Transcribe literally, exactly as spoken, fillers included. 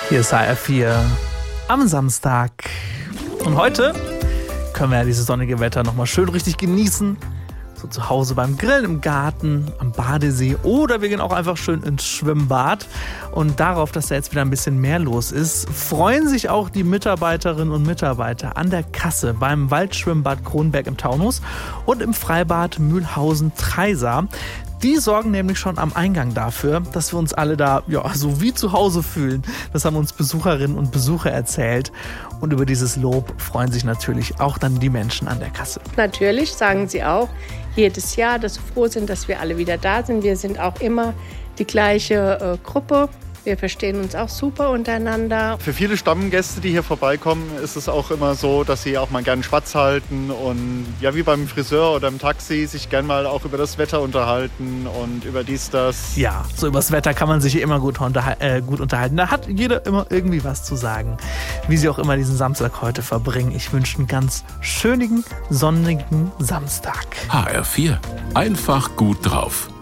Hier ist H R vier am Samstag. Und heute können wir ja dieses sonnige Wetter nochmal schön richtig genießen. So zu Hause beim Grillen im Garten, am Badesee oder wir gehen auch einfach schön ins Schwimmbad. Und darauf, dass da jetzt wieder ein bisschen mehr los ist, freuen sich auch die Mitarbeiterinnen und Mitarbeiter an der Kasse beim Waldschwimmbad Kronberg im Taunus und im Freibad Mühlhausen-Treisa. Die sorgen nämlich schon am Eingang dafür, dass wir uns alle da ja, so wie zu Hause fühlen. Das haben uns Besucherinnen und Besucher erzählt. Und über dieses Lob freuen sich natürlich auch dann die Menschen an der Kasse. Natürlich sagen sie auch jedes Jahr, dass sie froh sind, dass wir alle wieder da sind. Wir sind auch immer die gleiche äh, Gruppe. Wir verstehen uns auch super untereinander. Für viele Stammgäste, die hier vorbeikommen, ist es auch immer so, dass sie auch mal gerne Schwatz halten und ja, wie beim Friseur oder im Taxi sich gerne mal auch über das Wetter unterhalten und über dies, das. Ja, so über das Wetter kann man sich hier immer gut, unterhal- äh, gut unterhalten. Da hat jeder immer irgendwie was zu sagen. Wie sie auch immer diesen Samstag heute verbringen. Ich wünsche einen ganz schönigen, sonnigen Samstag. H R vier. Einfach gut drauf.